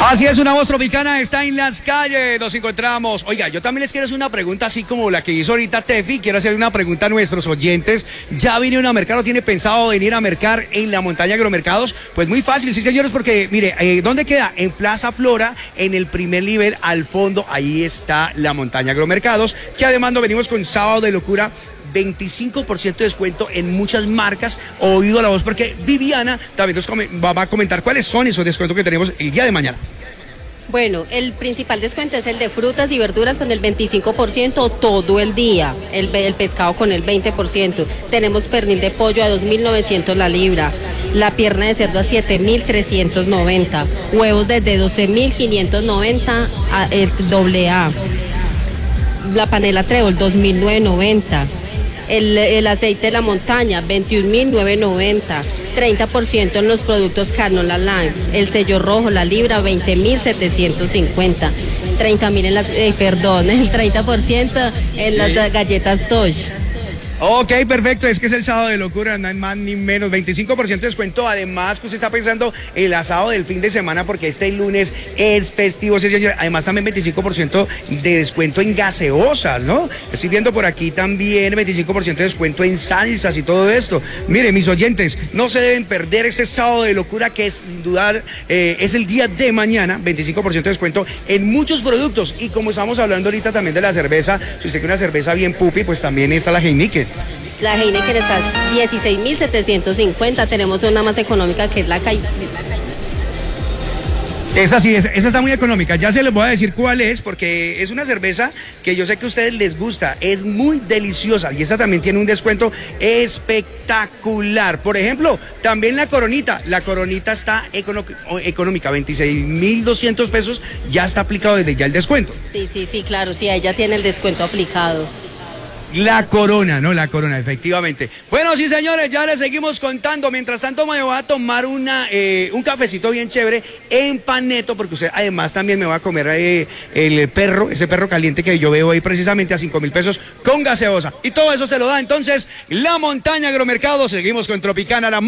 Así es, una voz tropicana está en las calles, nos encontramos. Oiga, yo también les quiero hacer una pregunta así como la que hizo ahorita Tefi. Quiero hacer una pregunta a nuestros oyentes. ¿Ya vinieron a mercar o tiene pensado venir a mercar en la montaña Agromercados? Pues muy fácil, sí señores, porque mire, ¿dónde queda? En Plaza Flora, en el primer nivel, al fondo, ahí está la montaña Agromercados, que además nos venimos con Sábado de Locura, 25% de descuento en muchas marcas. Oído la voz porque Viviana también nos va a comentar cuáles son esos descuentos que tenemos el día de mañana. Bueno, el principal descuento es el de frutas y verduras con el 25% todo el día, el pescado con el 20%, tenemos pernil de pollo a 2.900 la libra, la pierna de cerdo a 7.390, huevos desde 12.590 el AA, la panela trébol 2.990. El aceite de la montaña, 21.990, 30% en los productos Canola Line, el sello rojo, la libra, 20.750, 30.000 en las, el 30% en las galletas Tosh. Ok, perfecto, es que es el Sábado de Locura, no hay más ni menos, 25% de descuento, además que usted está pensando el asado del fin de semana porque este lunes es festivo, sí, señor. Además también 25% de descuento en gaseosas, ¿no? Estoy viendo por aquí también 25% de descuento en salsas y todo esto. Mire, mis oyentes, no se deben perder este Sábado de Locura que sin dudar es el día de mañana, 25% de descuento en muchos productos y como estamos hablando ahorita también de la cerveza, si usted quiere una cerveza bien pupi, pues también está la Heineken. La Heineken está 16.750, tenemos una más económica que es la Kai. Esa sí, esa está muy económica, ya se les voy a decir cuál es, porque es una cerveza que yo sé que a ustedes les gusta, es muy deliciosa y esa también tiene un descuento espectacular. Por ejemplo, también la Coronita está económica, 26.200 pesos, ya está aplicado desde ya el descuento. Sí, claro, sí, ella tiene el descuento aplicado. La Corona, ¿no? La Corona, efectivamente. Bueno, sí, señores, ya les seguimos contando. Mientras tanto, me voy a tomar un cafecito bien chévere en Paneto, porque usted además también me va a comer ese perro caliente que yo veo ahí precisamente a 5.000 pesos con gaseosa. Y todo eso se lo da entonces la montaña Agromercado. Seguimos con Tropicana, la